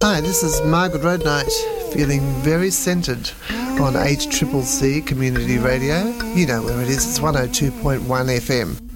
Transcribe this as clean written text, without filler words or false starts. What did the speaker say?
Hi, this is Margaret Roadnight, feeling very centred on HCCC Community Radio. You know where it is, it's 102.1 FM.